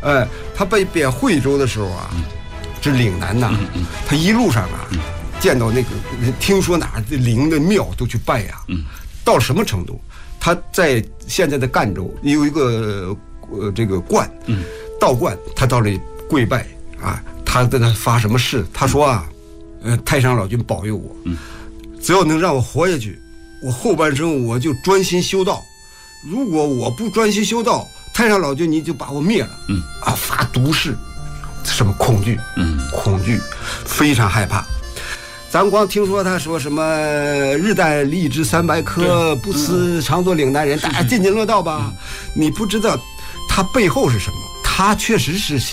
他被贬惠州的时候啊，这岭南呐，他一路上啊，见到那个听说哪陵的庙都去拜呀，到什么程度？他在现在的赣州有一个这个观，道观，他到那里跪拜啊，他在那发什么誓？他说啊，太上老君保佑我，只要能让我活下去，我后半生我就专心修道。如果我不专心修道，太上老君你就把我灭了。发毒誓，什么恐惧？恐惧，非常害怕。咱光听说他说什么日啖荔枝300颗，不辞常作岭南人，大家津津乐道吧。你不知道他背后是什么，他确实是